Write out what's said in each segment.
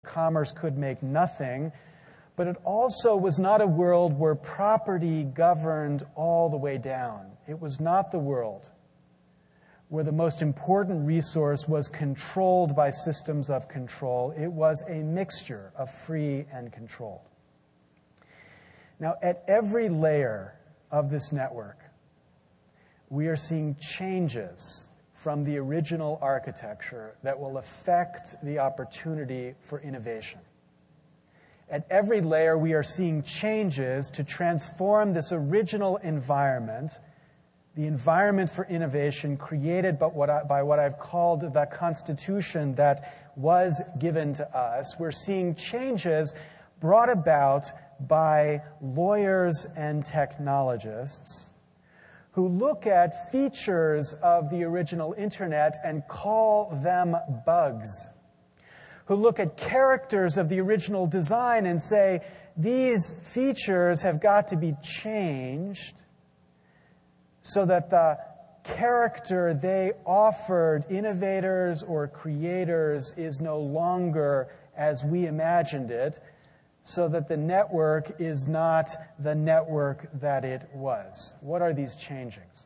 commerce could make nothing, but it also was not a world where property governed all the way down. It was not the world where the most important resource was controlled by systems of control. It was a mixture of free and controlled. Now, at every layer of this network, we are seeing changes from the original architecture that will affect the opportunity for innovation. At every layer, we are seeing changes to transform this original environment, the environment for innovation created by what I've called the Constitution that was given to us. We're seeing changes brought about by lawyers and technologists who look at features of the original internet and call them bugs, who look at characters of the original design and say, these features have got to be changed so that the character they offered innovators or creators is no longer as we imagined it, so that the network is not the network that it was. What are these changings?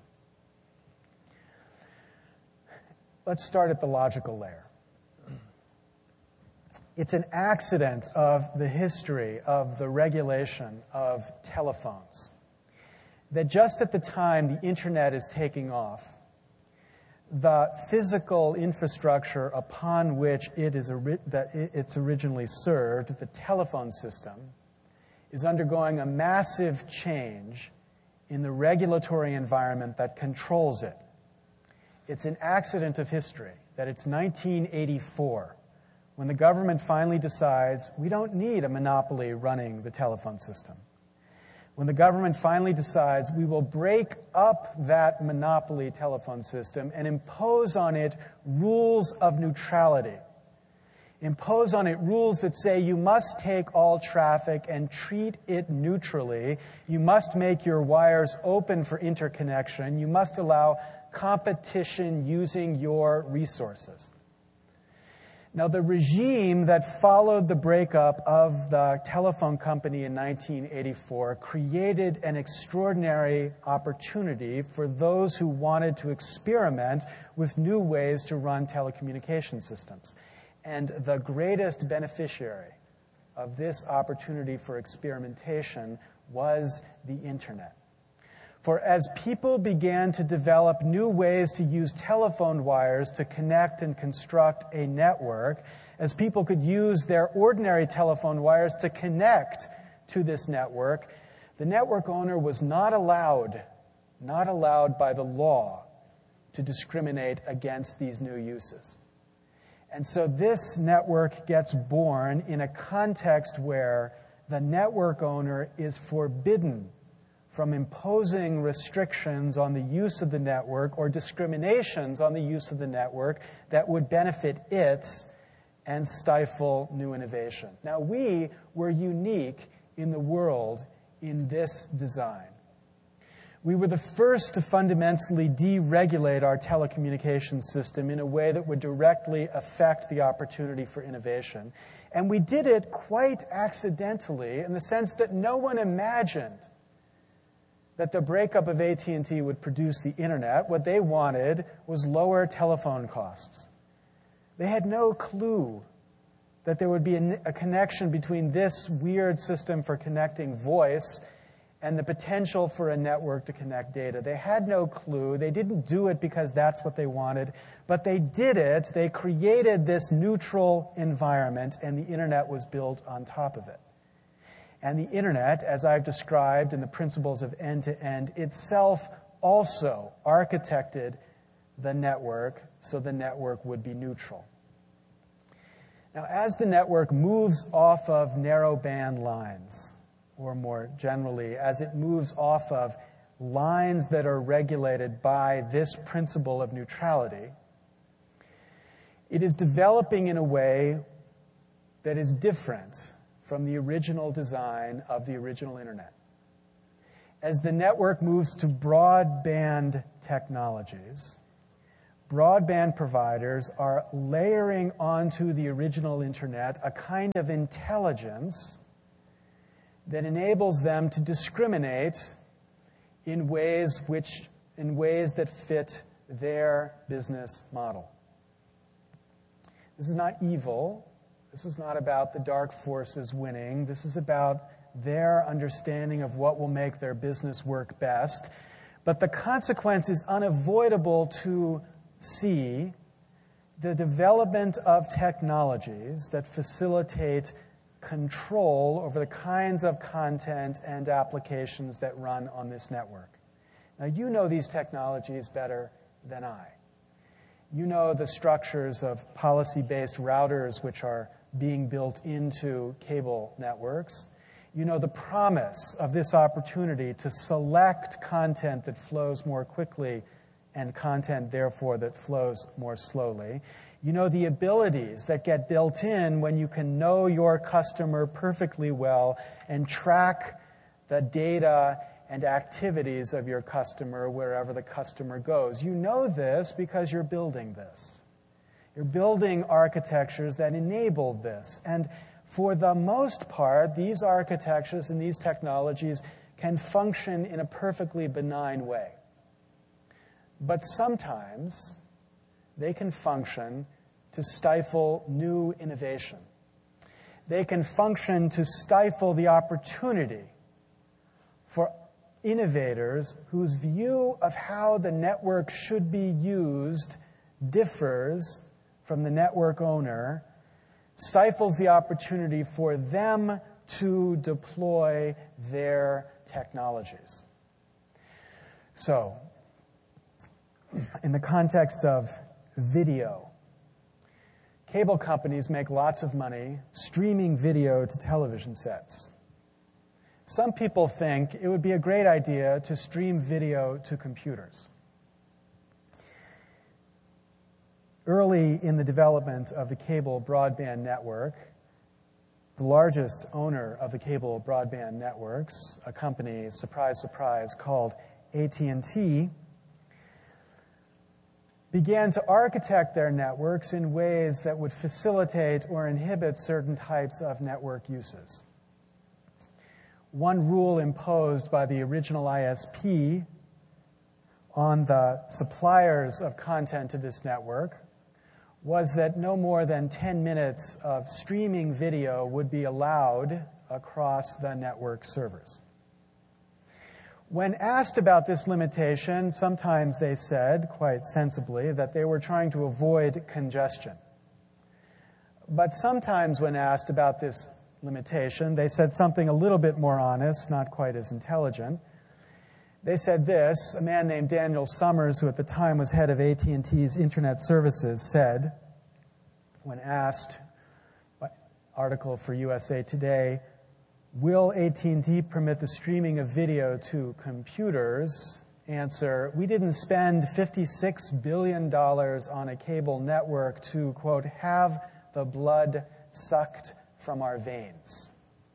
Let's start at the logical layer. It's an accident of the history of the regulation of telephones that just at the time the internet is taking off, the physical infrastructure upon which it's originally served, the telephone system, is undergoing a massive change in the regulatory environment that controls it. It's an accident of history that it's 1984 when the government finally decides we don't need a monopoly running the telephone system. When the government finally decides we will break up that monopoly telephone system and impose on it rules of neutrality. Impose on it rules that say you must take all traffic and treat it neutrally. You must make your wires open for interconnection. You must allow competition using your resources. Now, the regime that followed the breakup of the telephone company in 1984 created an extraordinary opportunity for those who wanted to experiment with new ways to run telecommunication systems. And the greatest beneficiary of this opportunity for experimentation was the internet. For as people began to develop new ways to use telephone wires to connect and construct a network, as people could use their ordinary telephone wires to connect to this network, the network owner was not allowed by the law to discriminate against these new uses. And so this network gets born in a context where the network owner is forbidden from imposing restrictions on the use of the network or discriminations on the use of the network that would benefit it and stifle new innovation. Now, we were unique in the world in this design. We were the first to fundamentally deregulate our telecommunications system in a way that would directly affect the opportunity for innovation. And we did it quite accidentally in the sense that no one imagined that the breakup of AT&T would produce the internet. What they wanted was lower telephone costs. They had no clue that there would be a connection between this weird system for connecting voice and the potential for a network to connect data. They had no clue. They didn't do it because that's what they wanted, but they did it. They created this neutral environment, and the internet was built on top of it. And the internet, as I've described in the principles of end-to-end, itself also architected the network so the network would be neutral. Now, as the network moves off of narrowband lines, or more generally, as it moves off of lines that are regulated by this principle of neutrality, it is developing in a way that is different from the original design of the original internet. As the network moves to broadband technologies, broadband providers are layering onto the original internet a kind of intelligence that enables them to discriminate in ways that fit their business model. This is not evil. This is not about the dark forces winning. This is about their understanding of what will make their business work best. But the consequence is unavoidable to see: the development of technologies that facilitate control over the kinds of content and applications that run on this network. Now, you know these technologies better than I. You know the structures of policy-based routers which are being built into cable networks. You know the promise of this opportunity to select content that flows more quickly and content, therefore, that flows more slowly. You know the abilities that get built in when you can know your customer perfectly well and track the data and activities of your customer wherever the customer goes. You know this because you're building this. You're building architectures that enable this. And for the most part, these architectures and these technologies can function in a perfectly benign way. But sometimes they can function to stifle new innovation. They can function to stifle the opportunity for innovators whose view of how the network should be used differs from the network owner, stifles the opportunity for them to deploy their technologies. So, in the context of video, cable companies make lots of money streaming video to television sets. Some people think it would be a great idea to stream video to computers. Early in the development of the cable broadband network, the largest owner of the cable broadband networks, a company, surprise, surprise, called AT&T, began to architect their networks in ways that would facilitate or inhibit certain types of network uses. One rule imposed by the original ISP on the suppliers of content to this network was that no more than 10 minutes of streaming video would be allowed across the network servers. When asked about this limitation, sometimes they said, quite sensibly, that they were trying to avoid congestion. But sometimes when asked about this limitation, they said something a little bit more honest, not quite as intelligent. They said this: a man named Daniel Summers, who at the time was head of AT&T's Internet Services, said, when asked, article for USA Today, will AT&T permit the streaming of video to computers? Answer: we didn't spend $56 billion on a cable network to, quote, have the blood sucked from our veins.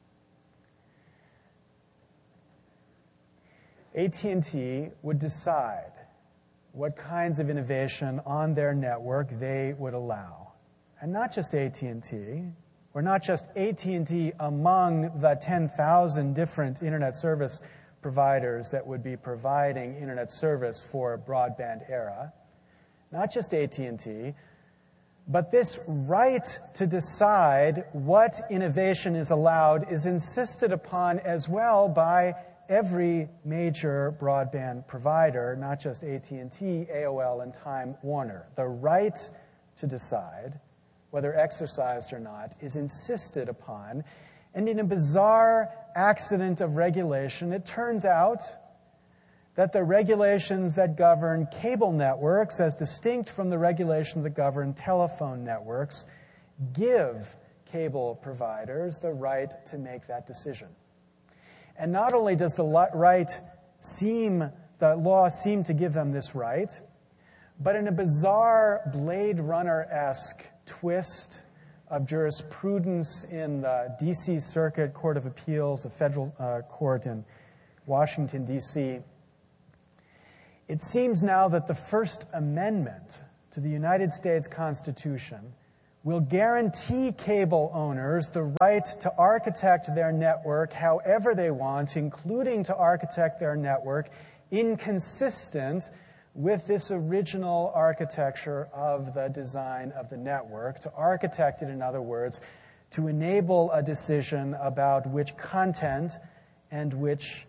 AT&T would decide what kinds of innovation on their network they would allow. And not just AT&T, or not just AT&T among the 10,000 different internet service providers that would be providing internet service for a broadband era. Not just AT&T, but this right to decide what innovation is allowed is insisted upon as well by every major broadband provider, not just AT&T, AOL, and Time Warner. The right to decide, whether exercised or not, is insisted upon. And in a bizarre accident of regulation, it turns out that the regulations that govern cable networks, as distinct from the regulations that govern telephone networks, give cable providers the right to make that decision. And not only does the law seem to give them this right, but in a bizarre Blade Runner-esque twist of jurisprudence in the D.C. Circuit Court of Appeals, the federal court in Washington, D.C., it seems now that the First Amendment to the United States Constitution will guarantee cable owners the right to architect their network however they want, including to architect their network inconsistent with this original architecture of the design of the network, to architect it, in other words, to enable a decision about which content and which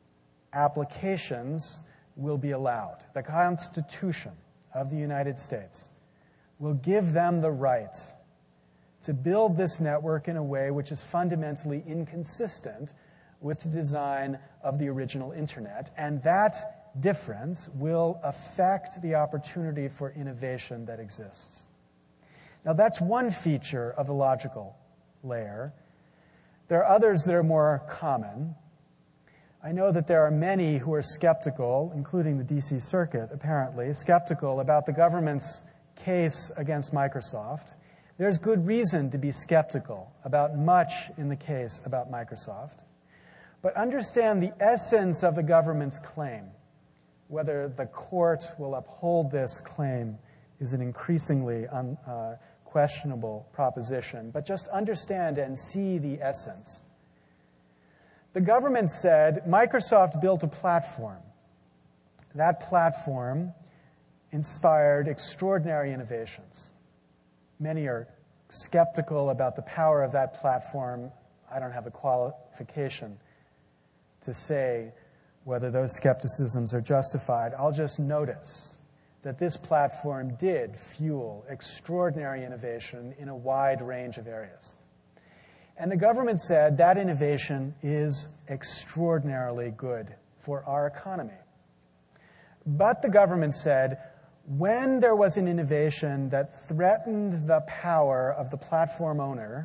applications will be allowed. The Constitution of the United States will give them the right to build this network in a way which is fundamentally inconsistent with the design of the original Internet, and that difference will affect the opportunity for innovation that exists. Now, that's one feature of the logical layer. There are others that are more common. I know that there are many who are skeptical, including the DC Circuit, apparently, skeptical about the government's case against Microsoft. There's good reason to be skeptical about much in the case about Microsoft. But understand the essence of the government's claim. Whether the court will uphold this claim is an increasingly questionable proposition. But just understand and see the essence. The government said Microsoft built a platform. That platform inspired extraordinary innovations. Many are skeptical about the power of that platform. I don't have the qualification to say whether those skepticisms are justified. I'll just notice that this platform did fuel extraordinary innovation in a wide range of areas. And the government said that innovation is extraordinarily good for our economy. But the government said, when there was an innovation that threatened the power of the platform owner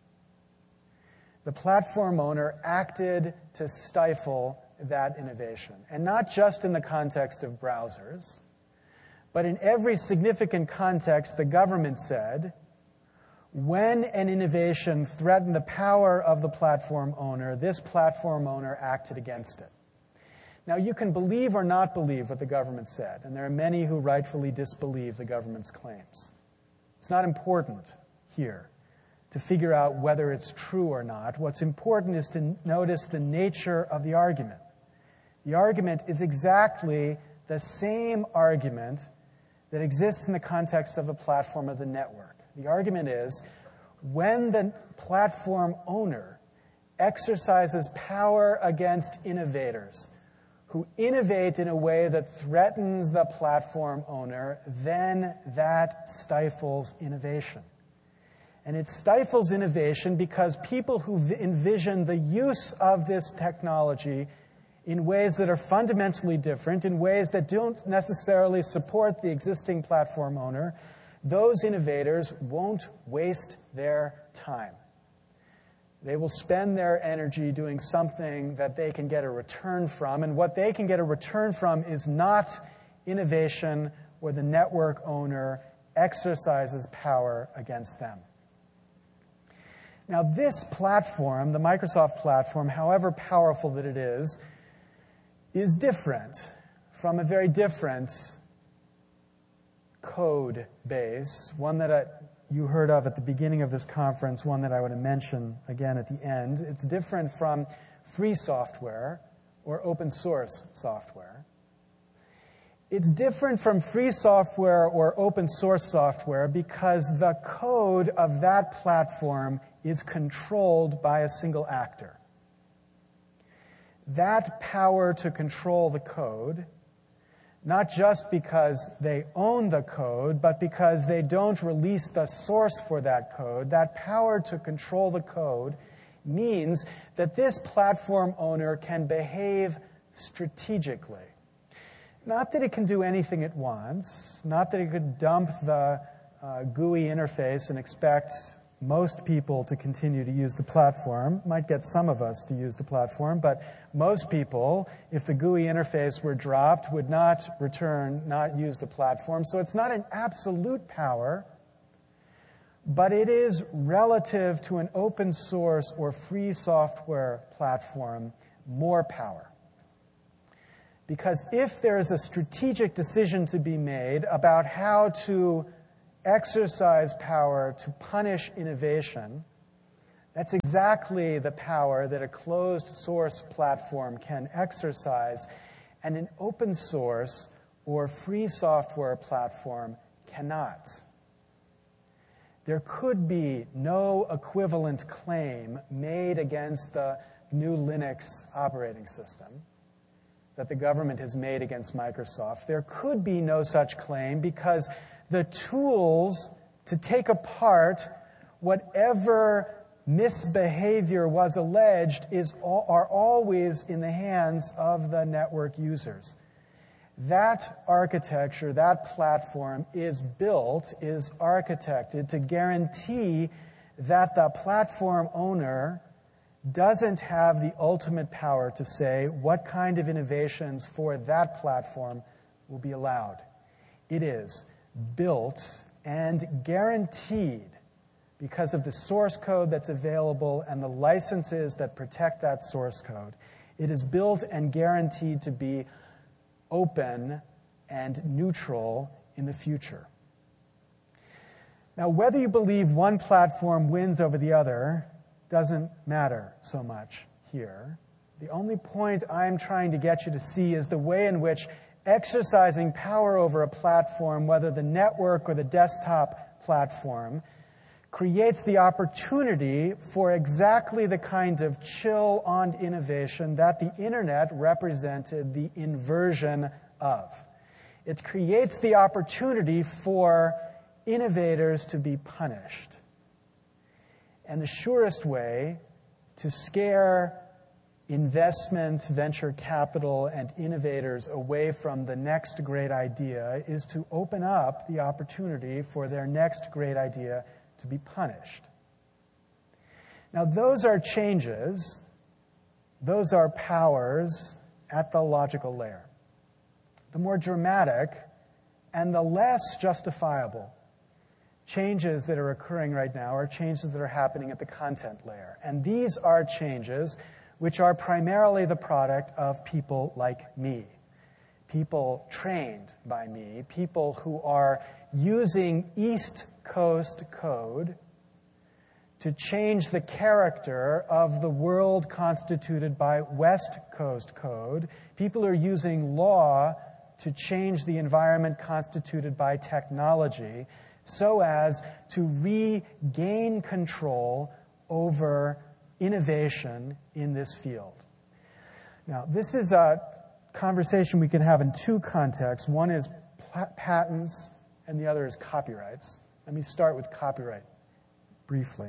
acted to stifle that innovation. And not just in the context of browsers, but in every significant context, the government said, when an innovation threatened the power of the platform owner, this platform owner acted against it. Now, you can believe or not believe what the government said, and there are many who rightfully disbelieve the government's claims. It's not important here to figure out whether it's true or not. What's important is to notice the nature of the argument. The argument is exactly the same argument that exists in the context of the platform of the network. The argument is, when the platform owner exercises power against innovators who innovate in a way that threatens the platform owner, then that stifles innovation. And it stifles innovation because people who envision the use of this technology in ways that are fundamentally different, in ways that don't necessarily support the existing platform owner, those innovators won't waste their time. They will spend their energy doing something that they can get a return from, and what they can get a return from is not innovation where the network owner exercises power against them. Now, this platform, the Microsoft platform, however powerful that it is different from a very different code base, one that you heard of at the beginning of this conference, one that I want to mention again at the end. It's different from free software or open source software. It's different from free software or open source software because the code of that platform is controlled by a single actor. That power to control the code, not just because they own the code, but because they don't release the source for that code, that power to control the code means that this platform owner can behave strategically. Not that it can do anything it wants, not that it could dump the GUI interface and expect most people to continue to use the platform. Might get some of us to use the platform, but most people, if the GUI interface were dropped, would not use the platform. So it's not an absolute power, but it is relative to an open source or free software platform, more power. Because if there is a strategic decision to be made about how to exercise power to punish innovation, that's exactly the power that a closed source platform can exercise, and an open source or free software platform cannot. There could be no equivalent claim made against the GNU Linux operating system that the government has made against Microsoft. There could be no such claim because the tools to take apart whatever misbehavior was alleged are always in the hands of the network users. That architecture, that platform is architected to guarantee that the platform owner doesn't have the ultimate power to say what kind of innovations for that platform will be allowed. It is built and guaranteed because of the source code that's available and the licenses that protect that source code. It is built and guaranteed to be open and neutral in the future. Now, whether you believe one platform wins over the other doesn't matter so much here. The only point I'm trying to get you to see is the way in which exercising power over a platform, whether the network or the desktop platform, creates the opportunity for exactly the kind of chill on innovation that the internet represented the inversion of. It creates the opportunity for innovators to be punished. And the surest way to scare investments, venture capital, and innovators away from the next great idea is to open up the opportunity for their next great idea to be punished. Now, those are changes, those are powers at the logical layer. The more dramatic and the less justifiable changes that are occurring right now are changes that are happening at the content layer. And these are changes which are primarily the product of people like me, people trained by me, people who are using East Coast code to change the character of the world constituted by West Coast code. People are using law to change the environment constituted by technology so as to regain control over innovation in this field. Now, this is a conversation we can have in two contexts. One is patents, and the other is copyrights. Let me start with copyright briefly.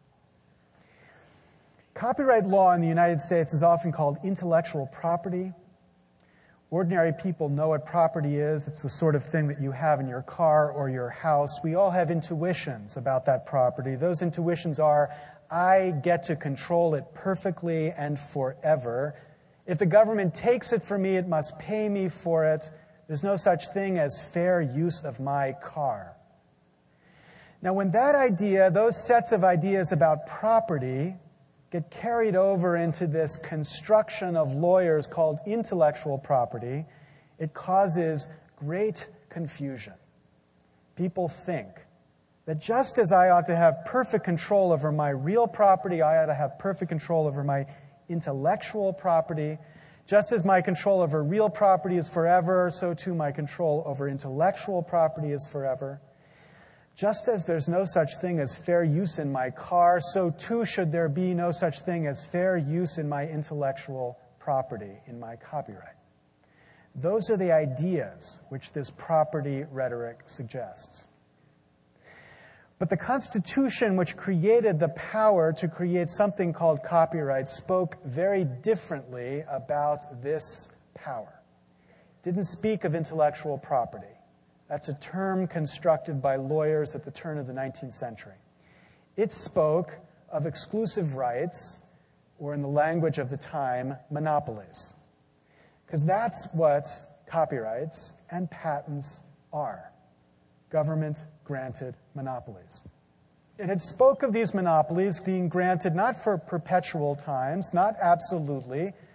Copyright law in the United States is often called intellectual property. Ordinary people know what property is. It's the sort of thing that you have in your car or your house. We all have intuitions about that property. Those intuitions are, I get to control it perfectly and forever. If the government takes it from me, it must pay me for it. There's no such thing as fair use of my car. Now, when that idea, those sets of ideas about property get carried over into this construction of lawyers called intellectual property, it causes great confusion. People think that just as I ought to have perfect control over my real property, I ought to have perfect control over my intellectual property. Just as my control over real property is forever, so too my control over intellectual property is forever. Just as there's no such thing as fair use in my car, so too should there be no such thing as fair use in my intellectual property, in my copyright. Those are the ideas which this property rhetoric suggests. But the Constitution, which created the power to create something called copyright, spoke very differently about this power. It didn't speak of intellectual property. That's a term constructed by lawyers at the turn of the 19th century. It spoke of exclusive rights, or in the language of the time, monopolies. Because that's what copyrights and patents are. Government-granted monopolies. It had spoke of these monopolies being granted not for perpetual times, not absolutely.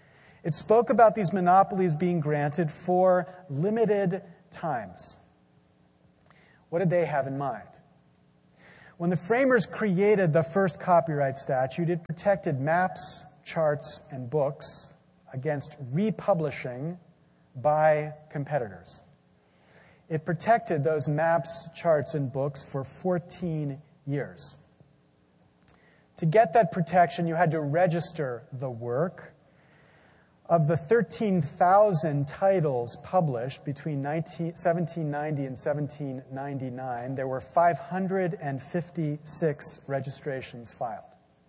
It spoke about these monopolies being granted for limited times. What did they have in mind? When the framers created the first copyright statute, it protected maps, charts, and books against republishing by competitors. It protected those maps, charts, and books for 14 years. To get that protection, you had to register the work. Of the 13,000 titles published between 1790 and 1799, there were 556 registrations filed.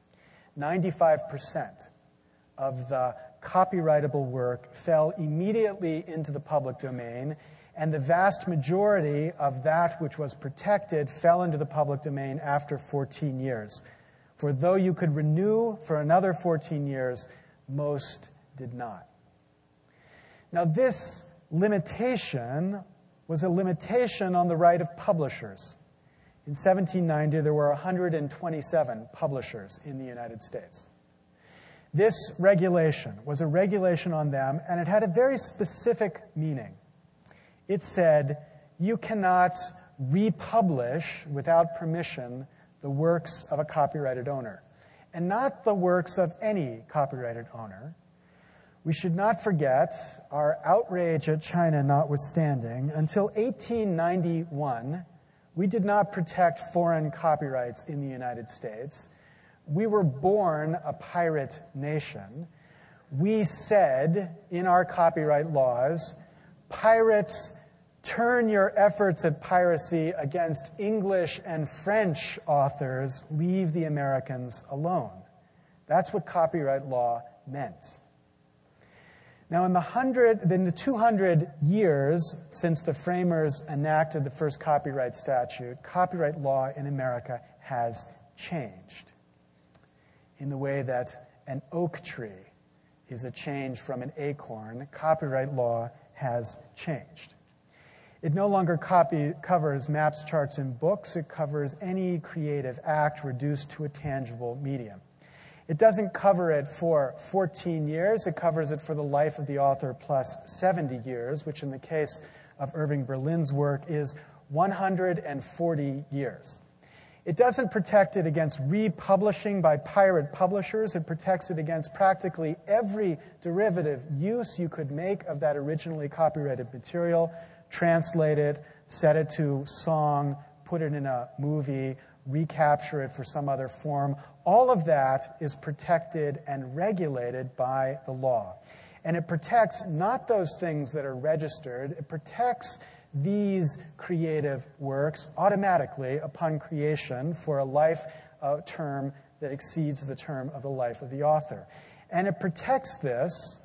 95% of the copyrightable work fell immediately into the public domain, and the vast majority of that which was protected fell into the public domain after 14 years. For though you could renew for another 14 years, most did not. Now, this limitation was a limitation on the right of publishers. In 1790, there were 127 publishers in the United States. This regulation was a regulation on them, and it had a very specific meaning. It said, you cannot republish without permission the works of a copyrighted owner, and not the works of any copyrighted owner. We should not forget, our outrage at China notwithstanding, until 1891, we did not protect foreign copyrights in the United States. We were born a pirate nation. We said in our copyright laws, pirates, turn your efforts at piracy against English and French authors. Leave the Americans alone. That's what copyright law meant. Now, in the 200 years since the framers enacted the first copyright statute, copyright law in America has changed in the way that an oak tree is a change from an acorn. Copyright law has changed. It no longer covers maps, charts, and books. It covers any creative act reduced to a tangible medium. It doesn't cover it for 14 years. It covers it for the life of the author plus 70 years, which in the case of Irving Berlin's work is 140 years. It doesn't protect it against republishing by pirate publishers. It protects it against practically every derivative use you could make of that originally copyrighted material, translate it, set it to song, put it in a movie, recapture it for some other form. All of that is protected and regulated by the law. And it protects not those things that are registered, it protects these creative works automatically upon creation for a life term that exceeds the term of the life of the author. And it protects this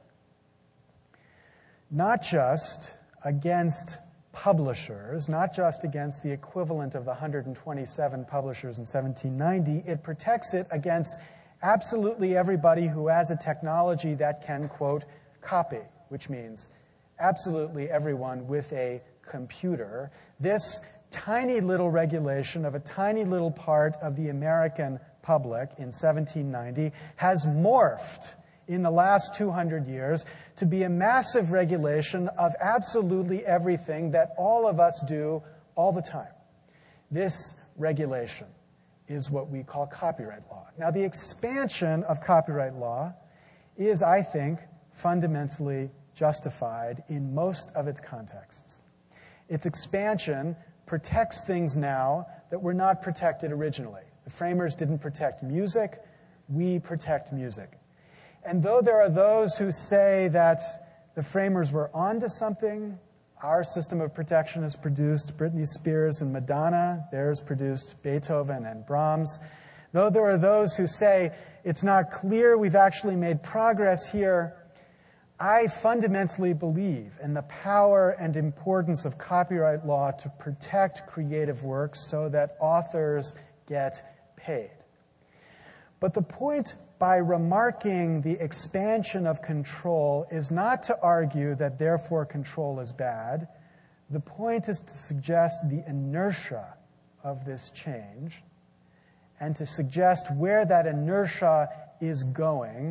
not just against publishers, not just against the equivalent of the 127 publishers in 1790, it protects it against absolutely everybody who has a technology that can, quote, copy, which means absolutely everyone with a computer. This tiny little regulation of a tiny little part of the American public in 1790 has morphed in the last 200 years to be a massive regulation of absolutely everything that all of us do all the time. This regulation is what we call copyright law. Now, the expansion of copyright law is, I think, fundamentally justified in most of its contexts. Its expansion protects things now that were not protected originally. The framers didn't protect music. We protect music. And though there are those who say that the framers were onto something, our system of protection has produced Britney Spears and Madonna. Theirs produced Beethoven and Brahms. Though there are those who say it's not clear we've actually made progress here, I fundamentally believe in the power and importance of copyright law to protect creative works so that authors get paid. But the point by remarking the expansion of control is not to argue that therefore control is bad. The point is to suggest the inertia of this change and to suggest where that inertia is going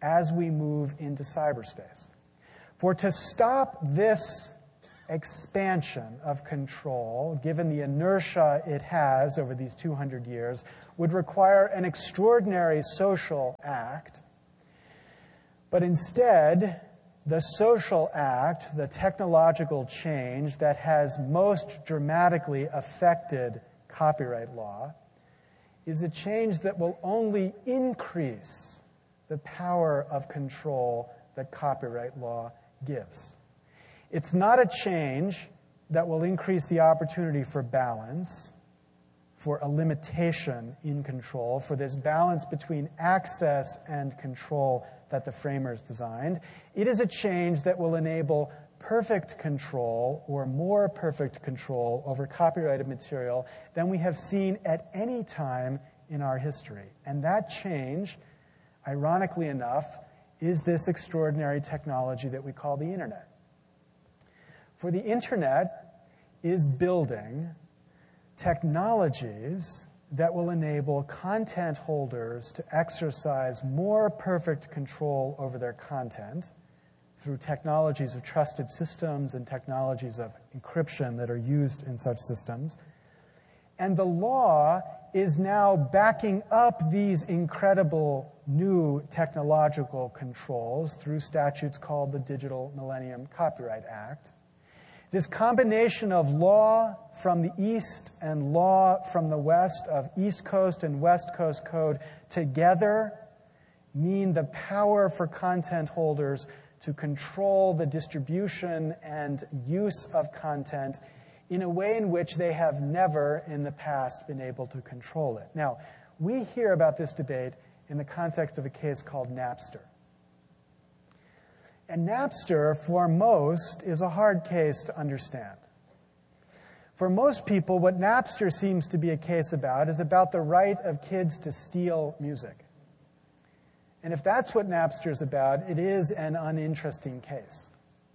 as we move into cyberspace. For to stop this expansion of control, given the inertia it has over these 200 years, would require an extraordinary social act. But instead, the social act, the technological change that has most dramatically affected copyright law, is a change that will only increase the power of control that copyright law gives. It's not a change that will increase the opportunity for balance, for a limitation in control, for this balance between access and control that the framers designed. It is a change that will enable perfect control or more perfect control over copyrighted material than we have seen at any time in our history. And that change, ironically enough, is this extraordinary technology that we call the Internet. For the Internet is building technologies that will enable content holders to exercise more perfect control over their content through technologies of trusted systems and technologies of encryption that are used in such systems. And the law is now backing up these incredible new technological controls through statutes called the Digital Millennium Copyright Act. This combination of law from the East and law from the West, of East Coast and West Coast code together, mean the power for content holders to control the distribution and use of content in a way in which they have never in the past been able to control it. Now, we hear about this debate in the context of a case called Napster. And Napster, for most, is a hard case to understand. For most people, what Napster seems to be a case about is about the right of kids to steal music. And if that's what Napster is about, it is an uninteresting case.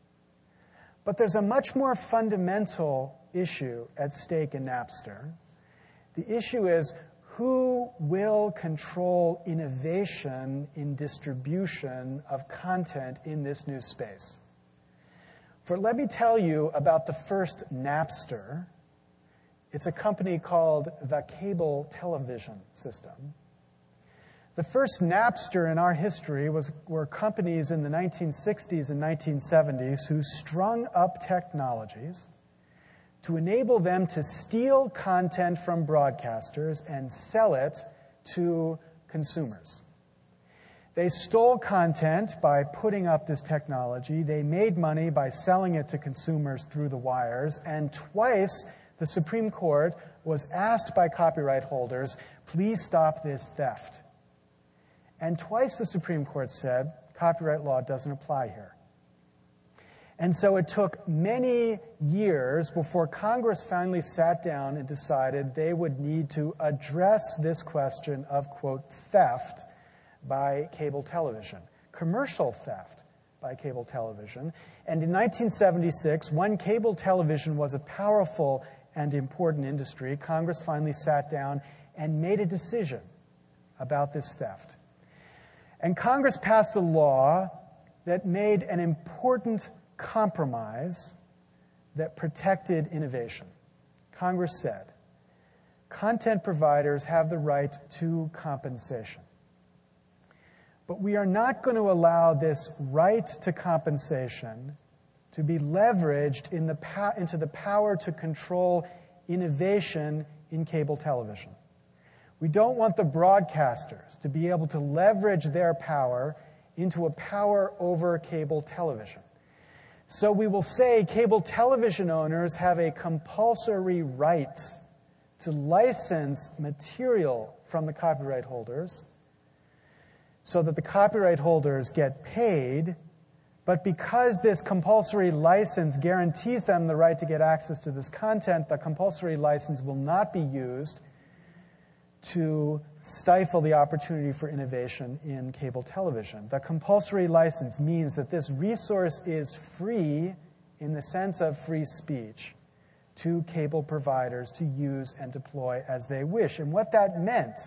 But there's a much more fundamental issue at stake in Napster. The issue is, who will control innovation in distribution of content in this new space? For let me tell you about the first Napster. It's a company called the Cable Television System. The first Napster in our history were companies in the 1960s and 1970s who strung up technologies to enable them to steal content from broadcasters and sell it to consumers. They stole content by putting up this technology. They made money by selling it to consumers through the wires. And twice, the Supreme Court was asked by copyright holders, please stop this theft. And twice the Supreme Court said, copyright law doesn't apply here. And so it took many years before Congress finally sat down and decided they would need to address this question of, quote, theft by cable television, commercial theft by cable television. And in 1976, when cable television was a powerful and important industry, Congress finally sat down and made a decision about this theft. And Congress passed a law that made an important compromise that protected innovation. Congress said, content providers have the right to compensation. But we are not going to allow this right to compensation to be leveraged into the power to control innovation in cable television. We don't want the broadcasters to be able to leverage their power into a power over cable television. So we will say cable television owners have a compulsory right to license material from the copyright holders so that the copyright holders get paid, but because this compulsory license guarantees them the right to get access to this content, the compulsory license will not be used to stifle the opportunity for innovation in cable television. The compulsory license means that this resource is free in the sense of free speech to cable providers to use and deploy as they wish. And what that meant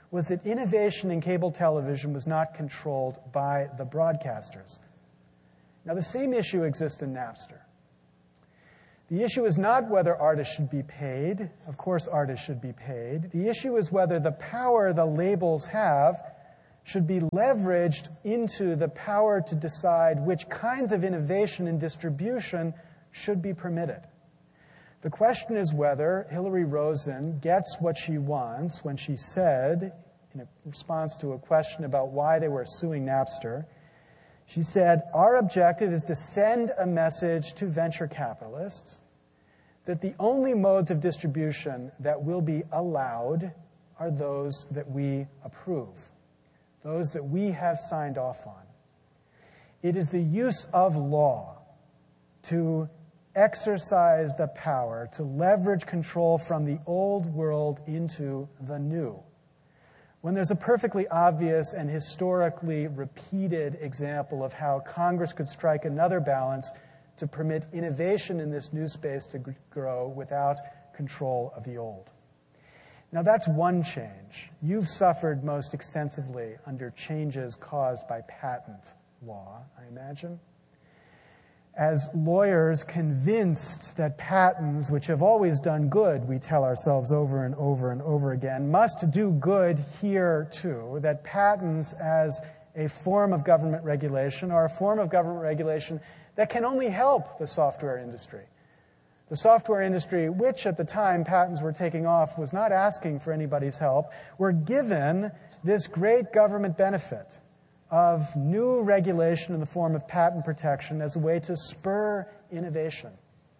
was that innovation in cable television was not controlled by the broadcasters. Now, the same issue exists in Napster. The issue is not whether artists should be paid. Of course, artists should be paid. The issue is whether the power the labels have should be leveraged into the power to decide which kinds of innovation and distribution should be permitted. The question is whether Hillary Rosen gets what she wants when she said, in response to a question about why they were suing Napster, she said, "Our objective is to send a message to venture capitalists that the only modes of distribution that will be allowed are those that we approve, those that we have signed off on. It is the use of law to exercise the power to leverage control from the old world into the new. When there's a perfectly obvious and historically repeated example of how Congress could strike another balance to permit innovation in this new space to grow without control of the old." Now, that's one change. You've suffered most extensively under changes caused by patent law, I imagine. As lawyers convinced that patents, which have always done good, we tell ourselves over and over and over again, must do good here too, that patents as a form of government regulation are a form of government regulation that can only help the software industry. The software industry, which at the time patents were taking off, was not asking for anybody's help, were given this great government benefit of new regulation in the form of patent protection as a way to spur innovation.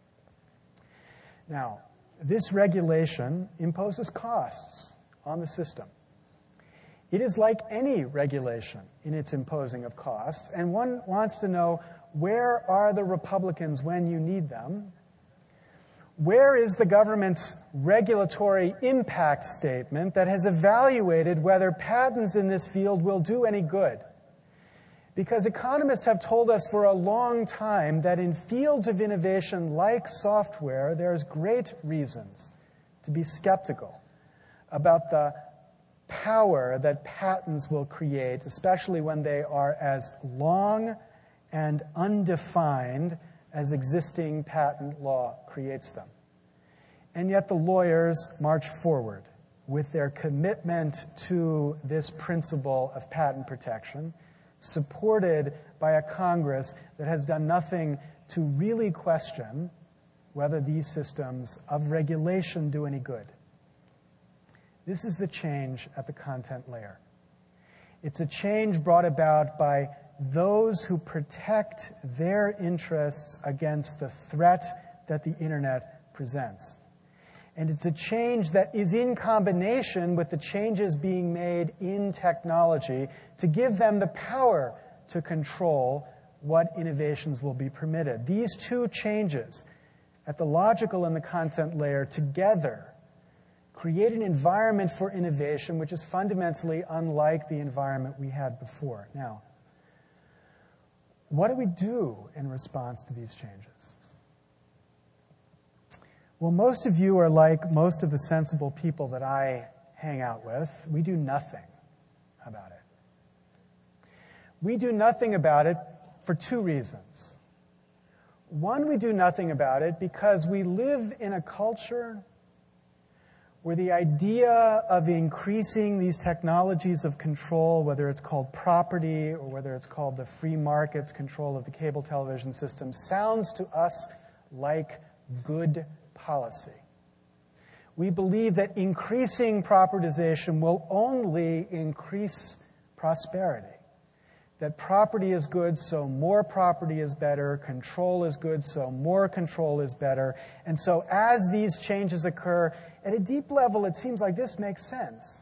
Now, this regulation imposes costs on the system. It is like any regulation in its imposing of costs, and one wants to know, where are the Republicans when you need them? Where is the government's regulatory impact statement that has evaluated whether patents in this field will do any good? Because economists have told us for a long time that in fields of innovation like software, there's great reasons to be skeptical about the power that patents will create, especially when they are as long and undefined as existing patent law creates them. And yet the lawyers march forward with their commitment to this principle of patent protection, supported by a Congress that has done nothing to really question whether these systems of regulation do any good. This is the change at the content layer. It's a change brought about by those who protect their interests against the threat that the internet presents. And it's a change that is in combination with the changes being made in technology to give them the power to control what innovations will be permitted. These two changes at the logical and the content layer together create an environment for innovation which is fundamentally unlike the environment we had before. Now, what do we do in response to these changes? Well, most of you are like most of the sensible people that I hang out with. We do nothing about it. We do nothing about it for two reasons. One, we do nothing about it because we live in a culture where the idea of increasing these technologies of control, whether it's called property or whether it's called the free market's control of the cable television system, sounds to us like good policy. We believe that increasing propertization will only increase prosperity. That property is good, so more property is better. Control is good, so more control is better. And so as these changes occur, at a deep level, it seems like this makes sense.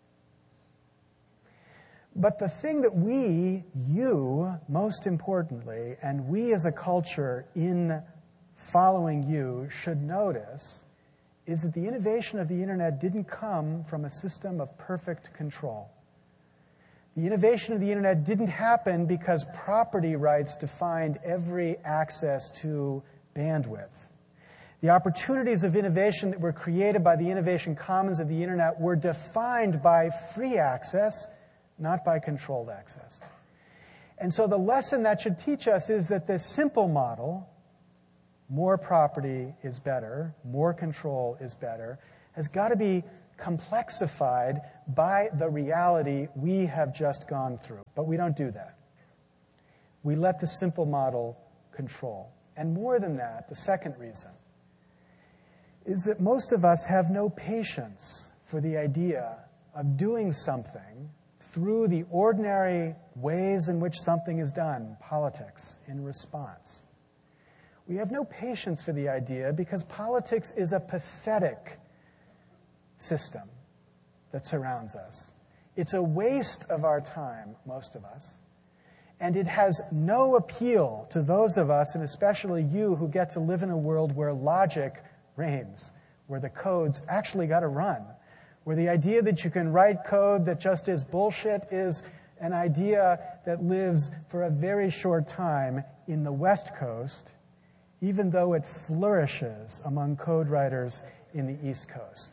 But the thing that you, most importantly, and we as a culture in following you should notice is that the innovation of the internet didn't come from a system of perfect control. The innovation of the internet didn't happen because property rights defined every access to bandwidth. The opportunities of innovation that were created by the innovation commons of the internet were defined by free access, not by controlled access. And so the lesson that should teach us is that the simple model, more property is better, more control is better, has got to be complexified by the reality we have just gone through. But we don't do that. We let the simple model control. And more than that, the second reason is that most of us have no patience for the idea of doing something through the ordinary ways in which something is done, politics, in response. We have no patience for the idea because politics is a pathetic system that surrounds us. It's a waste of our time, most of us, and it has no appeal to those of us, and especially you, who get to live in a world where logic reigns, where the code's actually got to run, where the idea that you can write code that just is bullshit is an idea that lives for a very short time in the West Coast, even though it flourishes among code writers in the East Coast.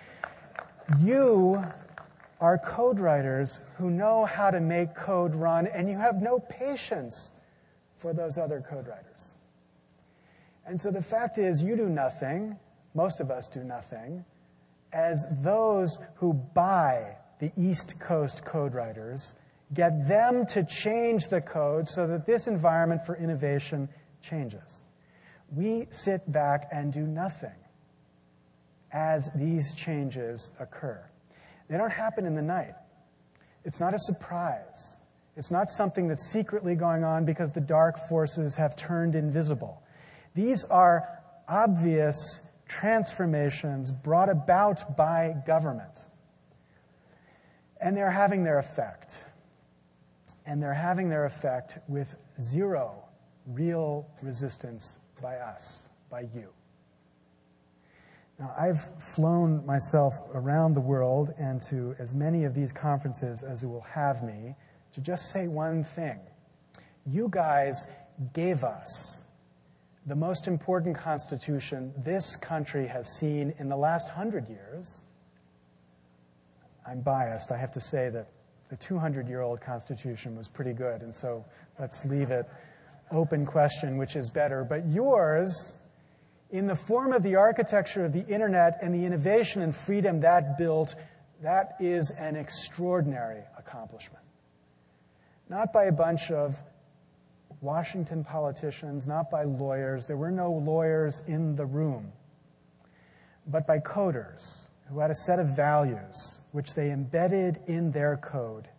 You are code writers who know how to make code run, and you have no patience for those other code writers. And so the fact is, you do nothing, most of us do nothing, as those who buy the East Coast code writers, get them to change the code so that this environment for innovation changes. We sit back and do nothing as these changes occur. They don't happen in the night. It's not a surprise. It's not something that's secretly going on because the dark forces have turned invisible. These are obvious transformations brought about by government. And they're having their effect. And they're having their effect with zero real resistance by us, by you. Now, I've flown myself around the world and to as many of these conferences as it will have me to just say one thing. You guys gave us the most important constitution this country has seen in the last 100 years. I'm biased. I have to say that the 200-year-old Constitution was pretty good, and so let's leave it open question, which is better. But yours, in the form of the architecture of the internet and the innovation and freedom that built, that is an extraordinary accomplishment. Not by a bunch of Washington politicians, not by lawyers. There were no lawyers in the room, but by coders who had a set of values which they embedded in their code.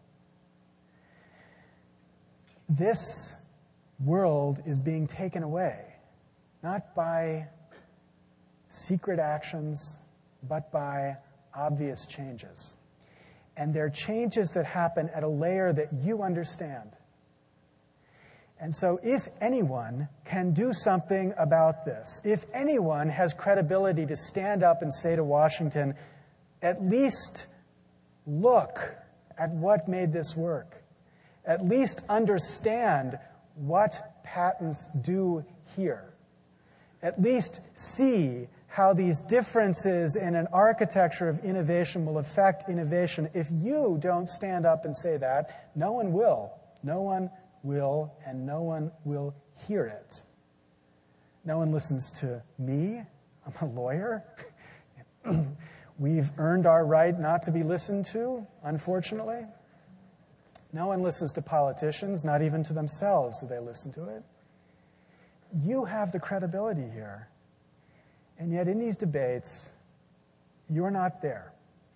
This world is being taken away, not by secret actions, but by obvious changes. And they're changes that happen at a layer that you understand. And so if anyone can do something about this, if anyone has credibility to stand up and say to Washington, at least look at what made this work, at least understand what patents do here, at least see how these differences in an architecture of innovation will affect innovation. If you don't stand up and say that, no one will. No one will, and no one will hear it. No one listens to me. I'm a lawyer. We've earned our right not to be listened to, unfortunately. No one listens to politicians, not even to themselves do they listen to it. You have the credibility here. And yet in these debates, you're not there.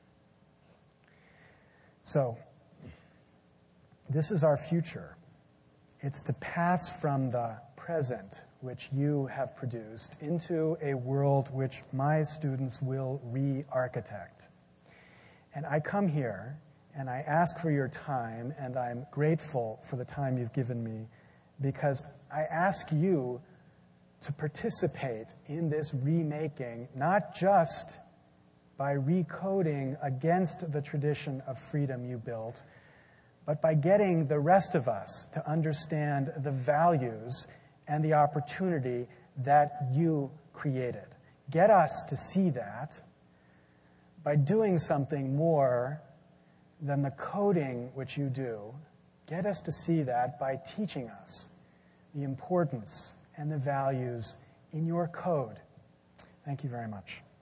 So, this is our future. It's to pass from the present, which you have produced, into a world which my students will re-architect. And I come here, and I ask for your time, and I'm grateful for the time you've given me, because I ask you to participate in this remaking, not just by recoding against the tradition of freedom you built, but by getting the rest of us to understand the values and the opportunity that you created. Get us to see that by doing something more than the coding which you do. Get us to see that by teaching us the importance and the values in your code. Thank you very much.